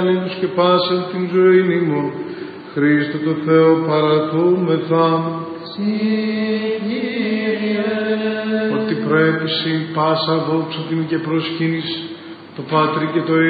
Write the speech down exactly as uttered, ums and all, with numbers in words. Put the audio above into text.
Αλλήλους και πάσαν την ζωή ημών, Χριστό το Θεό παραθούμεθα. Ότι πρέπει συν πάσα δόξα την και προσκύνης το Πάτρι και το